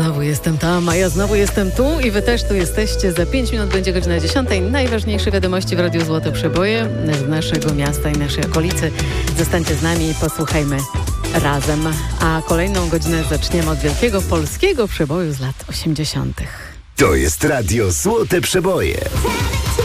znowu jestem tam, a ja znowu jestem tu i wy też tu jesteście. Za 5 minut będzie godzina 10. Najważniejsze wiadomości w Radiu Złote Przeboje z naszego miasta i naszej okolicy. Zostańcie z nami i posłuchajmy razem. A kolejną godzinę zaczniemy od wielkiego polskiego przeboju z lat 80. To jest Radio Złote Przeboje.